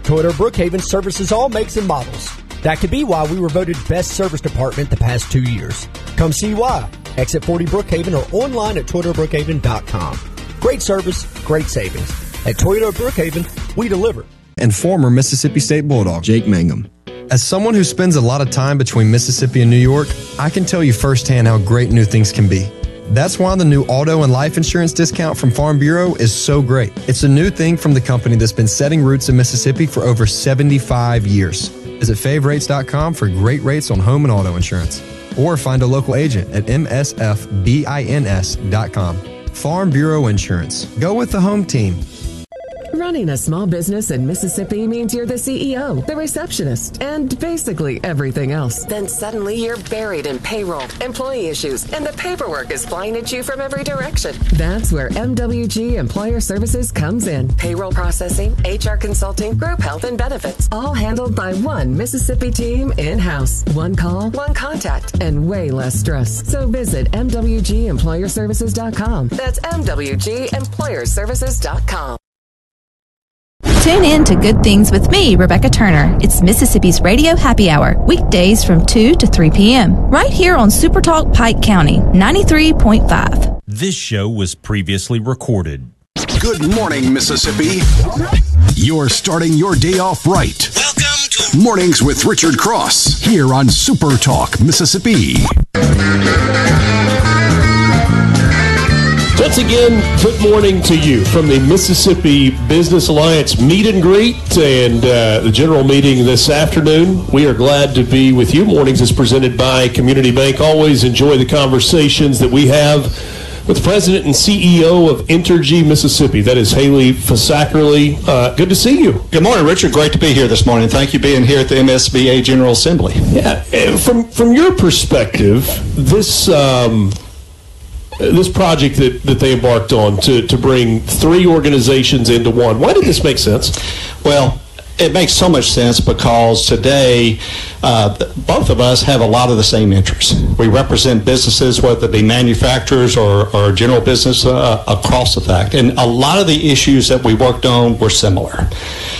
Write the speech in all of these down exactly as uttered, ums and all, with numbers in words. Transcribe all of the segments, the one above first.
Toyota Brookhaven services all makes and models. That could be why we were voted best service department the past two years. Come see why. Exit forty Brookhaven or online at toyota brookhaven dot com. Great service, great savings. At Toyota Brookhaven, we deliver. And former Mississippi State Bulldog, Jake Mangum. As someone who spends a lot of time between Mississippi and New York, I can tell you firsthand how great new things can be. That's why the new auto and life insurance discount from Farm Bureau is so great. It's a new thing from the company that's been setting roots in Mississippi for over seventy-five years. Visit fave rates dot com for great rates on home and auto insurance. Or find a local agent at m s f bins dot com. Farm Bureau Insurance. Go with the home team. Running a small business in Mississippi means you're the C E O, the receptionist, and basically everything else. Then suddenly you're buried in payroll, employee issues, and the paperwork is flying at you from every direction. That's where M W G Employer Services comes in. Payroll processing, H R consulting, group health and benefits, all handled by one Mississippi team in-house. One call, one contact, and way less stress. So visit m w g employer services dot com. That's m w g employer services dot com. Tune in to Good Things with me, Rebecca Turner. It's Mississippi's Radio Happy Hour, weekdays from two to three p.m. right here on Super Talk Pike County, ninety-three point five. This show was previously recorded. Good morning, Mississippi. You're starting your day off right. Welcome to Mornings with Richard Cross here on Super Talk Mississippi. Once again, good morning to you from the Mississippi Business Alliance meet and greet and uh, the general meeting this afternoon. We are glad to be with you. Mornings is presented by Community Bank. Always enjoy the conversations that we have with the President and C E O of Entergy Mississippi. That is Haley Fasackerly. Uh, good to see you. Good morning, Richard. Great to be here this morning. Thank you for being here at the M S B A General Assembly. Yeah, from from your perspective, this um, this project that, that they embarked on to, to bring three organizations into one, why did this make sense? Well, it makes so much sense because today uh, both of us have a lot of the same interests. We represent businesses, whether it be manufacturers or, or general business uh, across the fact. And a lot of the issues that we worked on were similar.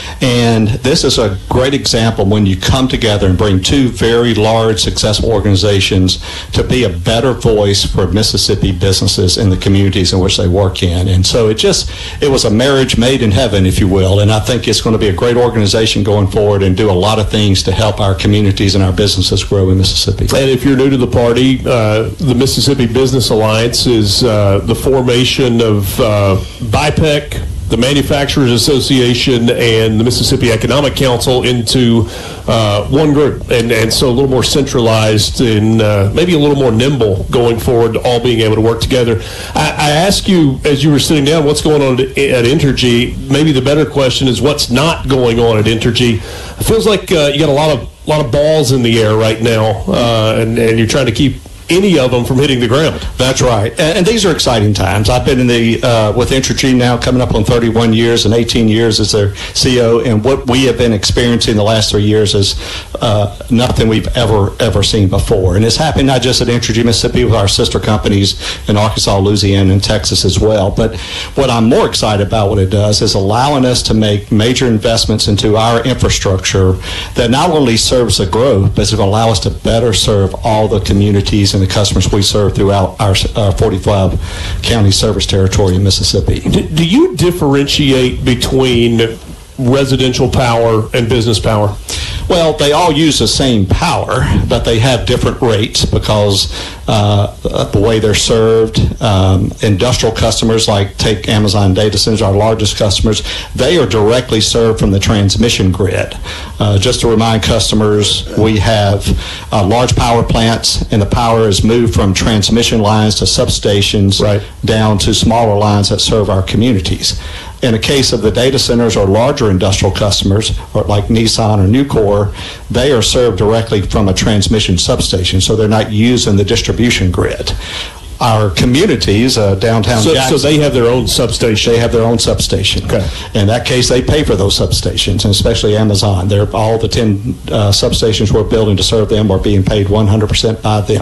And this is a great example when you come together and bring two very large, successful organizations to be a better voice for Mississippi businesses in the communities in which they work in. And so it just, it was a marriage made in heaven, if you will. And I think it's going to be a great organization going forward and do a lot of things to help our communities and our businesses grow in Mississippi. And if you're new to the party, uh, the Mississippi Business Alliance is uh, the formation of uh, B I P E C, the Manufacturers Association, and the Mississippi Economic Council into uh, one group, and, and so a little more centralized and uh, maybe a little more nimble going forward, all being able to work together. I, I asked you as you were sitting down, what's going on at, at Entergy? Maybe the better question is what's not going on at Entergy. It feels like uh, you got a lot of lot of balls in the air right now, uh, and, and you're trying to keep any of them from hitting the ground. That's right. And, and these are exciting times. I've been in the uh, with Entergy now coming up on thirty-one years and eighteen years as their C E O, and what we have been experiencing the last three years is uh, nothing we've ever, ever seen before. And it's happening not just at Entergy Mississippi with our sister companies in Arkansas, Louisiana, and Texas as well. But what I'm more excited about what it does is allowing us to make major investments into our infrastructure that not only serves the growth, but it's going to allow us to better serve all the communities and the customers we serve throughout our uh, forty-five county service territory in Mississippi. Do, do you differentiate between residential power and business power? Well, they all use the same power, but they have different rates because uh, the way they're served. Um, industrial customers, like take Amazon Data Centers, our largest customers, they are directly served from the transmission grid. Uh, just to remind customers, we have uh, large power plants, and the power is moved from transmission lines to substations, right, down to smaller lines that serve our communities. In the case of the data centers or larger industrial customers, or like Nissan or Nucor, they are served directly from a transmission substation, so they're not using the distribution grid. Our communities, uh, downtown so, Jackson, so they have their own substation. They have their own substation. Okay. In that case, they pay for those substations, and especially Amazon. They're, all the ten uh, substations we're building to serve them are being paid one hundred percent by them.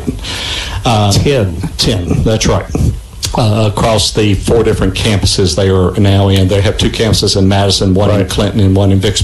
Uh, ten. Ten, that's right. Uh, across the four different campuses they are now in. They have two campuses in Madison, one right. in Clinton, and one in Vicksburg.